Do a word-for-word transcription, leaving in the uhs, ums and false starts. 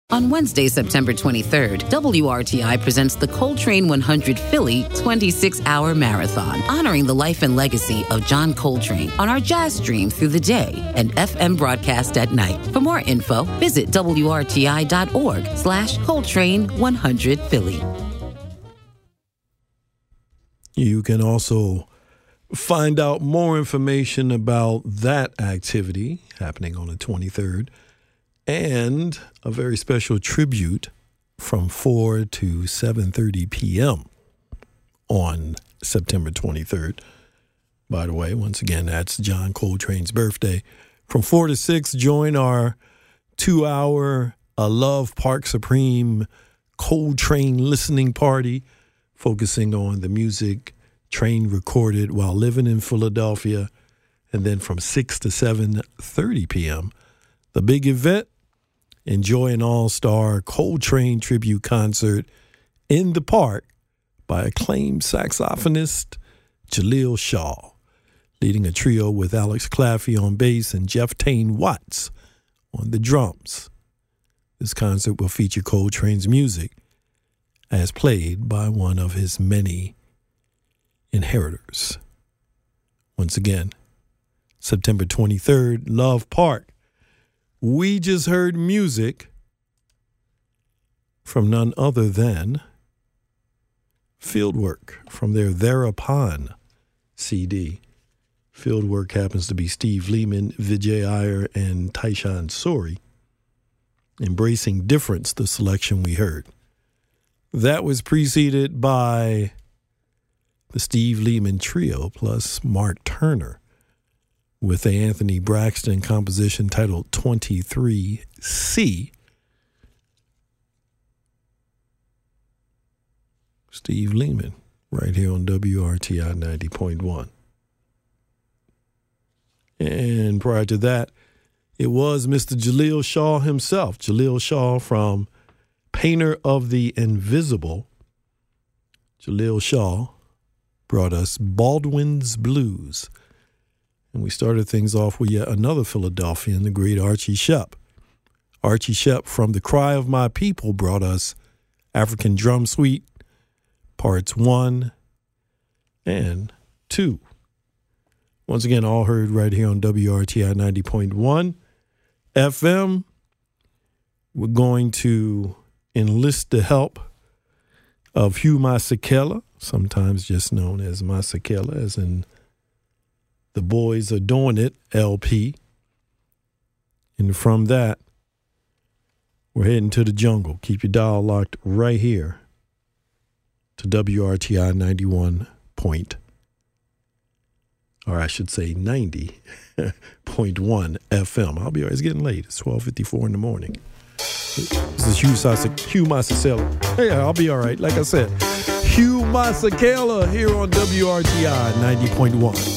On Wednesday, September twenty-third, W R T I presents the Coltrane one hundred Philly twenty-six hour Marathon, honoring the life and legacy of John Coltrane on our jazz stream through the day and F M broadcast at night. For more info, visit W R T I dot org slash Coltrane one hundred Philly. You can also find out more information about that activity happening on the twenty-third and a very special tribute from four to seven thirty p.m. on September twenty-third. By the way, once again, that's John Coltrane's birthday. From four to six, join our two-hour A Love Park Supreme Coltrane listening party, focusing on the music Train recorded while living in Philadelphia. And then from six to seven thirty p.m., the big event, enjoy an all-star Coltrane tribute concert in the park by acclaimed saxophonist Jaleel Shaw, leading a trio with Alex Claffey on bass and Jeff Tane Watts on the drums. This concert will feature Coltrane's music as played by one of his many inheritors. Once again, September twenty-third, Love Park. We just heard music from none other than Fieldwork from their Thereupon C D. Fieldwork happens to be Steve Lehman, Vijay Iyer, and Tyshawn Sori. Embracing Difference, the selection we heard. That was preceded by the Steve Lehman Trio plus Mark Turner with the Anthony Braxton composition titled twenty-three C. Steve Lehman, right here on W R T I ninety point one. And prior to that, it was Mister Jaleel Shaw himself. Jaleel Shaw from Painter of the Invisible. Jaleel Shaw brought us Baldwin's Blues. And we started things off with yet another Philadelphian, the great Archie Shepp. Archie Shepp from The Cry of My People brought us African Drum Suite, parts one and two. Once again, all heard right here on W R T I ninety point one F M. We're going to enlist the help of Hugh Masekela, sometimes just known as Masekela, as in The Boys Are Doing It, L P. And from that, we're heading to the jungle. Keep your dial locked right here to W R T I ninety-one point, or I should say ninety point one F M. I'll be all right. It's getting late. It's twelve fifty-four in the morning. This is Hugh, Sasa- Hugh Masekela. Hey, I'll be all right. Like I said, Hugh Masekela here on W R T I ninety point one.